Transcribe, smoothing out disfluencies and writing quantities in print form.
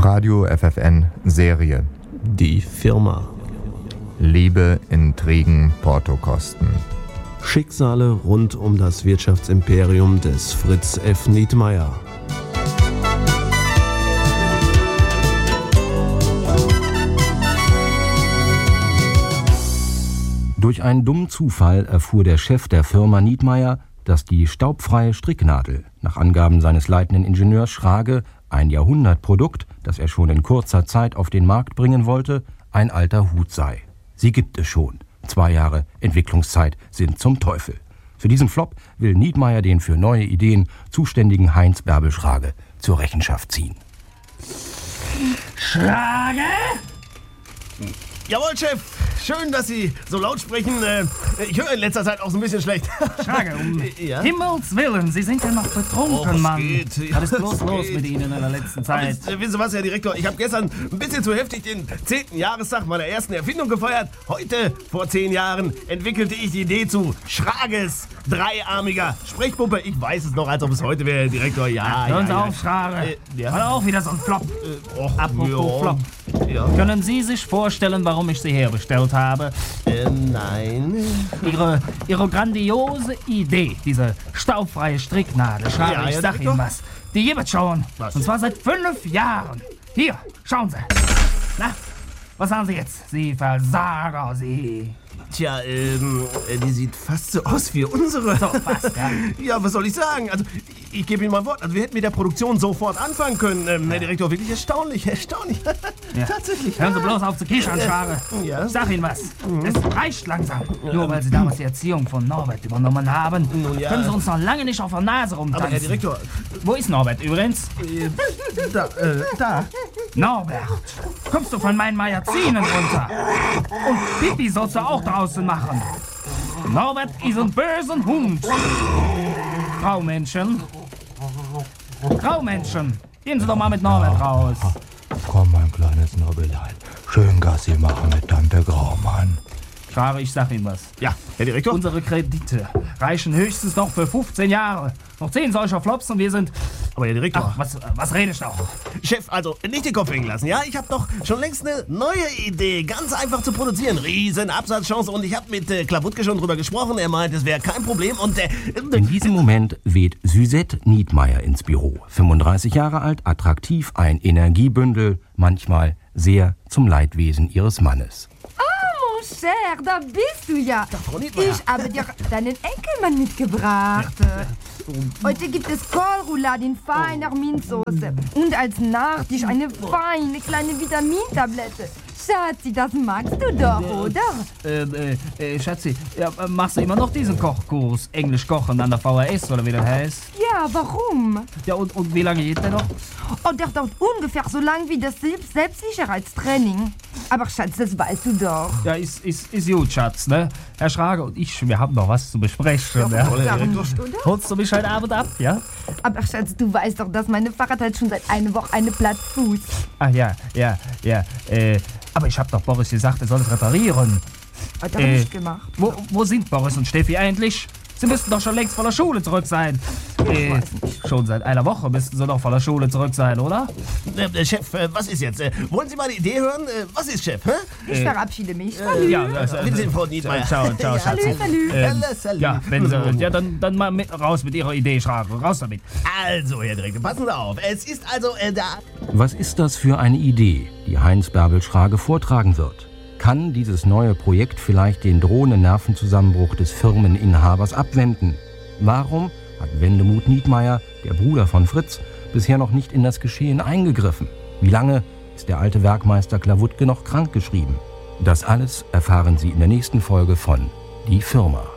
Radio FFN Serie. Die Firma. Liebe, Intrigen, Portokosten. Schicksale rund um das Wirtschaftsimperium des Fritz F. Nietmeyer. Durch einen dummen Zufall erfuhr der Chef der Firma Nietmeyer, dass die staubfreie Stricknadel, nach Angaben seines leitenden Ingenieurs Schrage, ein Jahrhundertprodukt, das er schon in kurzer Zeit auf den Markt bringen wollte, ein alter Hut sei. Sie gibt es schon. 2 Jahre Entwicklungszeit sind zum Teufel. Für diesen Flop will Nietmeyer den für neue Ideen zuständigen Heinz Bärbel Schrage zur Rechenschaft ziehen. Schrage? Jawohl, Chef. Schön, dass Sie so laut sprechen. Ich höre in letzter Zeit auch so ein bisschen schlecht. Schrage, um Ja? Himmels Willen, Sie sind ja noch betrunken, was Mann. geht? Ja, Was ist bloß was los geht? mit Ihnen in der letzten Zeit? Wissen Sie was, Herr Direktor? Ich habe gestern ein bisschen zu heftig den 10. Jahrestag meiner ersten Erfindung gefeiert. Heute, vor 10 Jahren, entwickelte ich die Idee zu Schrages dreiarmiger Sprechpuppe. Ich weiß es noch, als ob es heute wäre, Herr Direktor. Ja, Hören Sie ja. auf, Schrage. ja. War auch wieder so ein Flop. Apropos Flop. Ja. Können Sie sich vorstellen, warum ich Sie herbestellt habe? Nein. Ihre grandiose Idee, diese staubfreie Stricknadel. Schrage, Ja, ich ja, sag Direktor. Ihnen was. Die gibt es schon. Was? Und zwar seit 5 Jahren. Hier, schauen Sie. Na, was sagen Sie jetzt? Sie Versager, Sie. Tja, die sieht fast so aus wie unsere. So, fast, ja. Ja, was soll ich sagen? Also, ich gebe Ihnen mal ein Wort. Also, wir hätten mit der Produktion sofort anfangen können. Herr Direktor, wirklich erstaunlich. Ja. Tatsächlich. Hören Sie bloß auf zu kichern, Schrage. Ja. Ich sag Ihnen was. Es reicht langsam. Nur weil Sie damals die Erziehung von Norbert übernommen haben, Nun ja. können Sie uns noch lange nicht auf der Nase rumtanzen. Aber Herr Direktor, Wo ist Norbert übrigens? da. Norbert, kommst du von meinen Magazinen runter? Und Pipi sollst du auch draußen machen. Norbert ist ein bösen Hund. Graumenschen. Graumenschen, gehen Sie doch mal mit Norbert raus. Komm, mein kleines Nobelein. Schön Gassi machen mit Tante Graumann. Schrage, ich sag Ihnen was. Ja, Herr Direktor. Unsere Kredite reichen höchstens noch für 15 Jahre. Noch 10 solcher Flops und wir sind... Aber Herr Direktor. Ach, was redest du auch? Chef, also nicht den Kopf hängen lassen, ja? Ich habe doch schon längst eine neue Idee. Ganz einfach zu produzieren. Riesen Absatzchance. Und ich habe mit Klabutke schon drüber gesprochen. Er meint, es wäre kein Problem. Und In diesem Moment weht Suzette Nietmeyer ins Büro. 35 Jahre alt, attraktiv, ein Energiebündel, manchmal sehr zum Leidwesen ihres Mannes. Cher, da bist du ja. Frau Nietmeyer. Ich habe dir deinen Enkelmann mitgebracht. Heute gibt es Kohlroulade in feiner Minzsoße. Und als Nachtisch eine feine kleine Vitamintablette. Schatzi, das magst du doch, oder? Schatzi, ja, machst du immer noch diesen Kochkurs? Englisch kochen an der VHS oder wie das heißt? Ja, warum? Ja, und wie lange geht der noch? Oh, der dauert ungefähr so lang wie das Selbstsicherheitstraining. Aber Schatz, das weißt du doch. Ja, ist gut, Schatz, ne? Herr Schrage und ich, wir haben noch was zu besprechen, ja. Darum nicht, oder? Holst du mich heute Abend ab, ja? Aber Schatz, du weißt doch, dass meine Fahrrad schon seit einer Woche eine Plattfuß. Ach ja, aber ich hab doch Boris gesagt, er soll es reparieren. Hat er nicht gemacht. Wo sind Boris und Steffi eigentlich? Sie müssten doch schon längst von der Schule zurück sein. Schon seit einer Woche müssten sie doch von der Schule zurück sein, oder? Chef, was ist jetzt? Wollen Sie mal die Idee hören? Was ist, Chef? Hä? Ich verabschiede mich. Ja, Wiedersehen, Frau Nietmeyer. Ciao, Schatzi. Salü. Ja, Wenn Sie, ja, dann mal raus mit Ihrer Idee, Schrage. Raus damit. Also, Herr Direktor, passen Sie auf. Es ist also da. Was ist das für eine Idee, die Heinz Bärbel Schrage vortragen wird? Kann dieses neue Projekt vielleicht den drohenden Nervenzusammenbruch des Firmeninhabers abwenden? Warum hat Wendemut Nietmeyer, der Bruder von Fritz, bisher noch nicht in das Geschehen eingegriffen? Wie lange ist der alte Werkmeister Klawutke noch krankgeschrieben? Das alles erfahren Sie in der nächsten Folge von Die Firma.